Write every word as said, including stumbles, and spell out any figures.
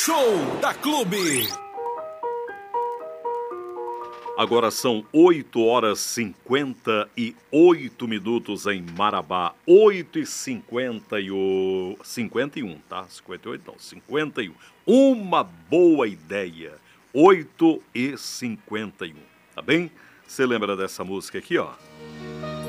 Show da Clube. Agora são oito horas e cinquenta e oito minutos em Marabá. oito e cinquenta e um, tá? cinquenta e oito não, cinquenta e um. Uma boa ideia. oito e cinquenta e um, tá bem? Você lembra dessa música aqui, ó?